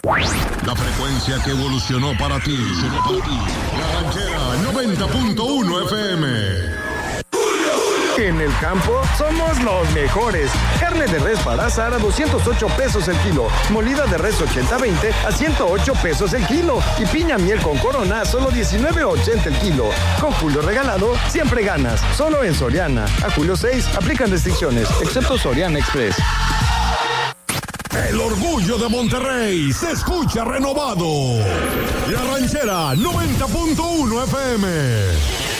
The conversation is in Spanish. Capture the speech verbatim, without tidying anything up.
La frecuencia que evolucionó para ti. La Ranchera noventa punto uno F M. En el campo somos los mejores. Carne de res para asar a doscientos ocho pesos el kilo. Molida de res ochenta veinte a ciento ocho pesos el kilo. Y piña miel con corona a solo diecinueve ochenta el kilo. Con Julio regalado, siempre ganas. Solo en Soriana. A julio seis, aplican restricciones, excepto Soriana Express. El orgullo de Monterrey se escucha renovado. La Ranchera noventa punto uno F M.